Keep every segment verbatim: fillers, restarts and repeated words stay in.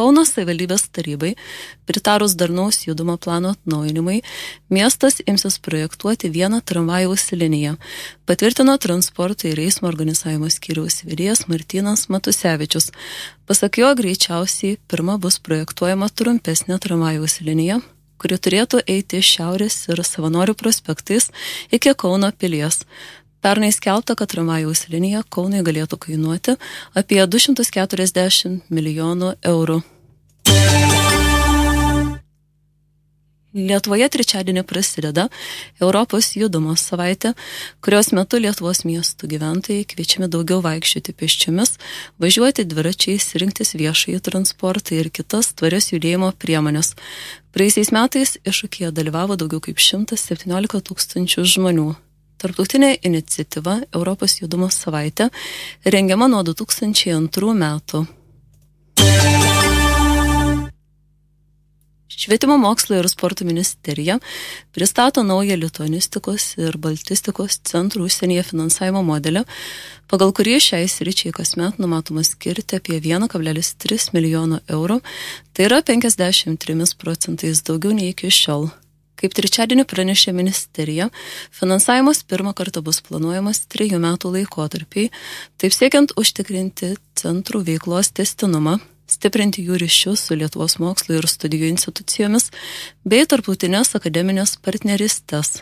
Kauno savivaldybės tarybai pritarus darnaus judumo plano atnaujinimui, miestas imsis projektuoti vieną tramvajaus liniją, patvirtino transporto ir eismo organizavimo skyriaus vedėjas Martynas Matusevičius. Pasak jo, greičiausiai pirma bus projektuojama trumpesnė tramvajaus linija, kuri turėtų eiti Šiaurės ir Savanorių prospektais iki Kauno pilies. Pernai skelbta, kad tramvajaus linija Kaunui galėtų kainuoti apie du šimtus keturiasdešimt milijonų eurų. Lietuvoje trečiadienį prasideda Europos judumo savaitė, kurios metu Lietuvos miestų gyventojai kviečiami daugiau vaikščioti pėsčiomis, važiuoti dviračiais, rinktis viešąjį transportą ir kitas tvarias judėjimo priemonės. Praėjusiais metais iššūkyje dalyvavo daugiau kaip šimtas septyniolika tūkstančių žmonių. Tarptautinė iniciatyva Europos judumo savaitė rengiama nuo du tūkstančiai antrų metų. Švietimo mokslo ir sporto ministerija pristato naują lituanistikos ir baltistikos centrų užsienyje finansavimo modelį, pagal kurį šiai sričiai kasmet numatoma skirti apie vieną kablelis tris milijono eurų, tai yra penkiasdešimt trimis procentais daugiau nei iki šiol. Kaip trečiadienį pranešė ministerija, finansavimas pirmą kartą bus planuojamas trijų metų laikotarpiai, taip siekiant užtikrinti centrų veiklos tęstinumą, stiprinti jų ryšius su Lietuvos mokslo ir studijų institucijomis bei tarptautinės akademinės partnerystės.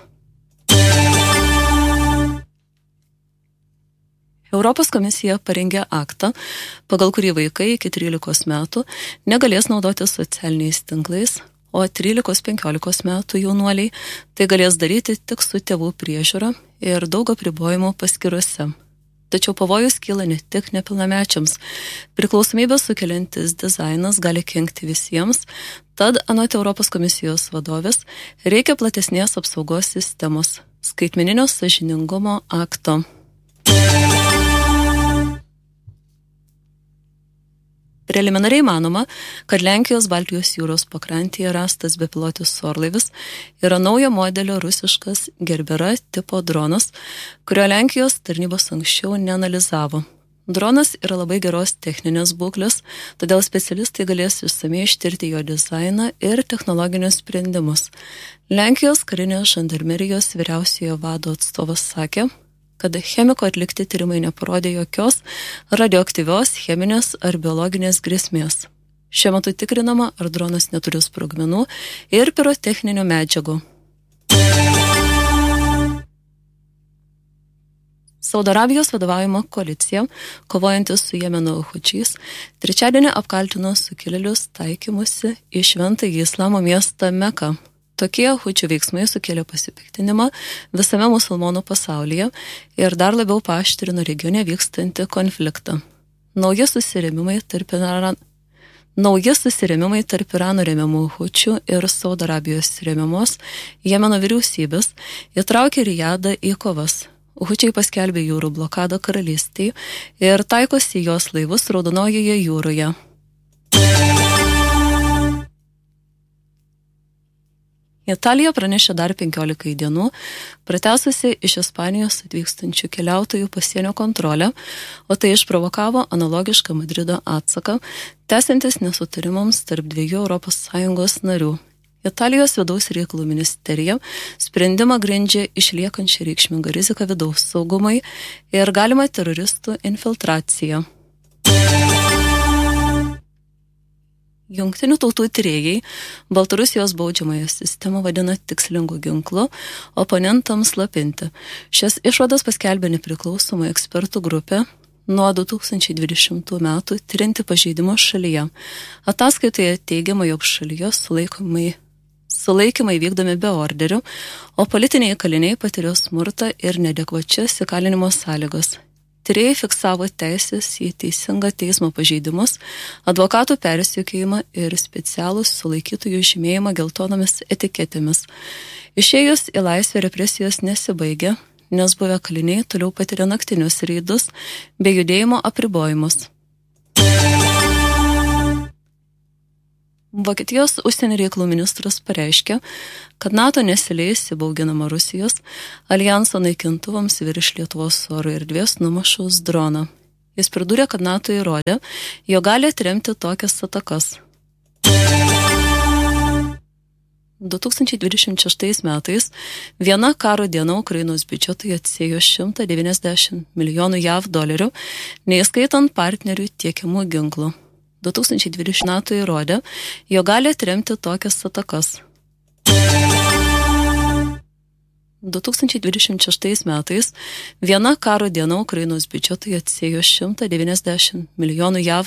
Europos komisija parengė aktą, pagal kurį vaikai iki trylikos metų negalės naudotis socialiniais tinklais, o trylikos penkiolikos metų jaunuoliai tai galės daryti tik su tėvų priežiūra ir daug apribojimų paskyrose. Tačiau pavojus kyla ne tik nepilnamečiams. Priklausomybę sukeliantis dizainas gali kenkti visiems, tad anot Europos komisijos vadovės reikia platesnės apsaugos sistemos, skaitmeninio sąžiningumo akto. Preliminariai manoma, kad Lenkijos Baltijos jūros pakrantėje rastas bepilotis orlaivis yra naujo modelio rusiškas Gerbera tipo dronas, kurio Lenkijos tarnybos anksčiau neanalizavo. Dronas yra labai geros techninės būklės, todėl specialistai galės išsamiai ištirti jo dizainą ir technologinius sprendimus. Lenkijos karinės žandarmerijos vyriausiojo vado atstovas sakė, kad chemiko atlikti tyrimai neparodė jokios radioaktyvios, cheminės ar biologinės grėsmės. Šiuo metu tikrinama, ar dronas neturi sprogmenų ir pirotechninių medžiagų. Saudo Arabijos vadovaujama koalicija, kovojantis su Jemeno hučiais, trečiadienį apkaltino sukilėlius taikymusi į šventąjį islamo miestą Meką. Tokie hučių veiksmai sukėlė pasipiktinimą visame musulmonų pasaulyje ir dar labiau paaštrino regione vykstantį konfliktą. Nauji susirėmimai tarp Irano, nauji susirėmimai tarp Irano remiamų hučių ir Saudo Arabijos remiamos Jemeno vyriausybės įtraukė Rijadą į kovas. Hučiai paskelbė jūrų blokadą karalystei ir taikosi jos laivus Raudonojoje jūroje. Italija pranešė dar penkiolikai dienų, pratęsusi iš Ispanijos atvykstančių keliautojų pasienio kontrolę, o tai išprovokavo analogišką Madrido atsaką, tęsiantis nesutarimams tarp dviejų Europos Sąjungos narių. Italijos vidaus reikalų ministerija sprendimą grindžia išliekančią reikšmingą riziką vidaus saugumui ir galimą teroristų infiltraciją. Jungtinių tautų tyrėjai Baltarusijos baudžiamąją sistemą vadina tikslingu ginklu oponentams slapinti. Šias išvadas paskelbė nepriklausoma ekspertų grupė nuo du tūkstančiai dvidešimtų metų tyrinti pažeidimus šalyje. Ataskaitoje teigiama, jog šalyje sulaikymai, sulaikymai vykdomi be orderių, o politiniai kaliniai patiria smurtą ir neadekvačias įkalinimo sąlygas. Tyrėjai fiksavo teisės į teisingą teismo pažeidimus, advokatų persekiojimą ir specialūs sulaikytųjų žymėjimą geltonomis etiketėmis. Išėjus į laisvę represijos nesibaigia, nes buvę kaliniai toliau patiria naktinius reidus bei judėjimo apribojimus. Vokietijos užsienio reikalų ministras pareiškė, kad NATO nesileis įbauginama Rusijos aljanso naikintuvams virš Lietuvos oro erdvės numušus droną. Jis pridūrė, kad NATO įrodė, jog gali atremti tokias atakas. du tūkstančiai dvidešimt šeštais metais viena karo diena Ukrainos biudžetui atsėjo šimtą devyniasdešimt milijonų jav dolerių, neįskaitant partnerių tiekiamų ginklų. du tūkstančiai dvidešimti metai įrodė, jog gali atremti tokias atakas. du tūkstančiai dvidešimt šeštais metais viena karo diena Ukrainos biudžetui atsėjo šimtą devyniasdešimt milijonų jav